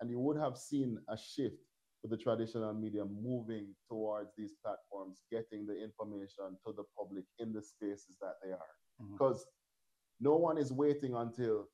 And you would have seen a shift with the traditional media moving towards these platforms, getting the information to the public in the spaces that they are. Because no one is waiting until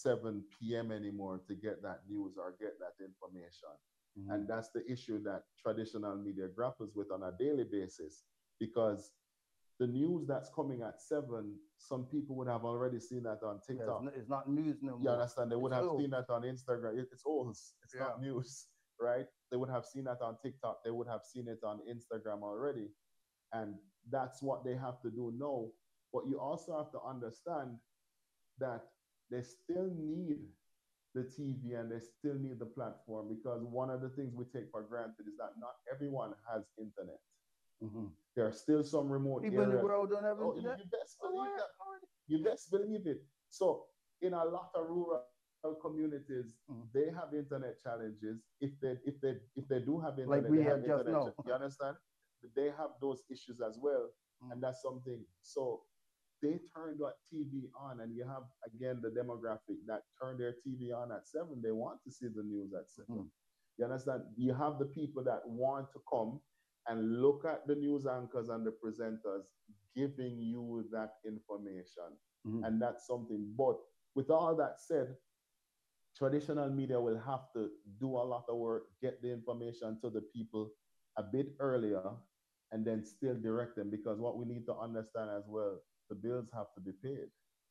7 p.m. anymore to get that news or get that information. And that's the issue that traditional media grapples with on a daily basis, because the news that's coming at 7, some people would have already seen that on TikTok. Yeah, it's not news no more. You understand? They would It's have old. seen that on Instagram. It's old. It's not news, right? They would have seen that on TikTok. They would have seen it on Instagram already. And that's what they have to do now. But you also have to understand that they still need the TV and they still need the platform, because one of the things we take for granted is that not everyone has internet. There are still some remote people areas. in the world don't have internet. You best believe that. You best believe it. So in a lot of rural communities, they have internet challenges. If they do have internet, like we they have have just internet. now. You understand? They have those issues as well, and that's something. So they turn that TV on, and you have again the demographic that turn their TV on at 7. They want to see the news at 7. You understand? You have the people that want to come and look at the news anchors and the presenters giving you that information. And that's something. But with all that said, traditional media will have to do a lot of work, get the information to the people a bit earlier, and then still direct them. Because what we need to understand as well, the bills have to be paid.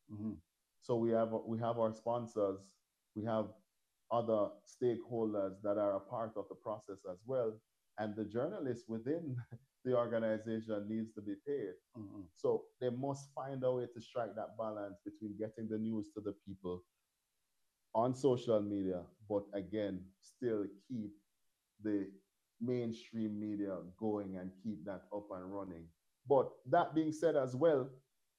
So we have our sponsors, we have other stakeholders that are a part of the process as well, and the journalists within the organization needs to be paid. So they must find a way to strike that balance between getting the news to the people on social media, but again, still keep the mainstream media going and keep that up and running. But that being said as well,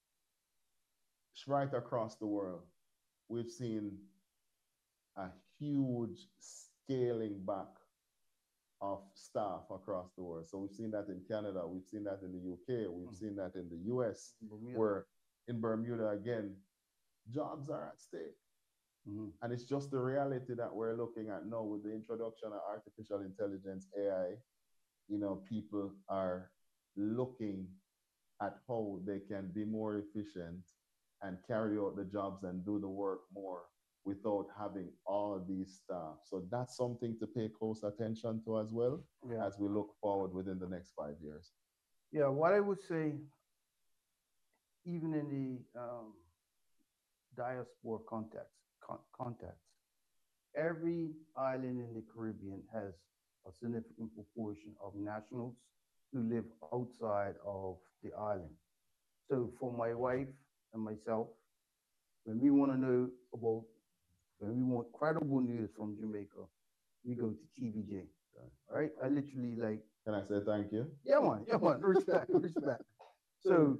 right across the world, we've seen a huge scaling back of staff across the world. So we've seen that in Canada, we've seen that in the UK, we've seen that in the US, where in Bermuda, again, jobs are at stake. And it's just the reality that we're looking at now with the introduction of artificial intelligence, AI. People are looking at how they can be more efficient and carry out the jobs and do the work more without having all these staff. So that's something to pay close attention to as well, as we look forward within the next 5 years. Yeah, what I would say, even in the diaspora context, every island in the Caribbean has a significant proportion of nationals who live outside of the island. So for my wife and myself, when we want to know about, when we want credible news from Jamaica, we go to TVJ. Right? I literally like. Can I say thank you? Yeah, man. Respect. So,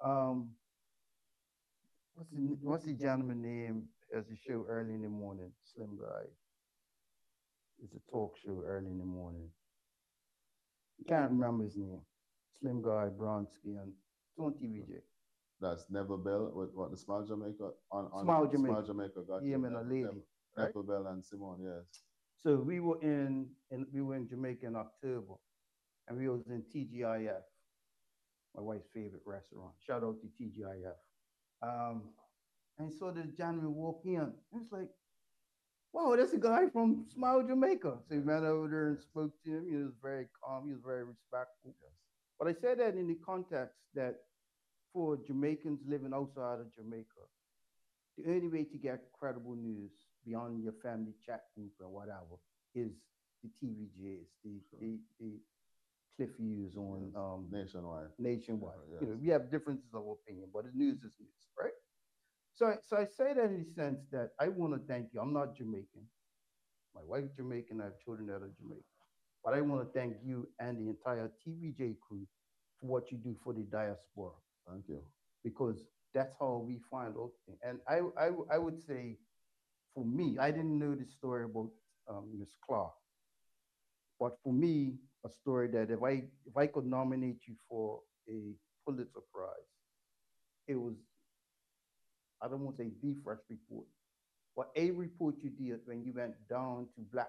what's the gentleman name as a show early in the morning? Slim guy. It's a talk show early in the morning. Can't remember his name. Slim guy, brown skin. It's on TVJ. That's Neville Bell with what, the Smile Jamaica on Smile Jamaica. Smile Jamaica. Got him and a lady. Neville Bell and Simone, yes. So we were in Jamaica in October, and we was in TGIF, my wife's favorite restaurant. Shout out to TGIF. And so this gentleman walked in, and it's like, wow, that's a guy from Smile Jamaica. So we went over there and spoke to him. He was very calm. He was very respectful. Yes. But I said that in the context that for Jamaicans living outside of Jamaica, the only way to get credible news beyond your family chat group or whatever is the TVJs, the Cliff Hughes on Nationwide. Yes. We have differences of opinion, but the news is news, right? So I say that in the sense that I want to thank you. I'm not Jamaican. My wife's Jamaican. I have children that are Jamaican. But I want to thank you and the entire TVJ crew for what you do for the diaspora. Thank you. Because that's how we find out things. And I would say, for me, I didn't know the story about Miss Clark. But for me, a story that if I could nominate you for a Pulitzer Prize, it was, I don't want to say the fresh report, but a report you did when you went down to Black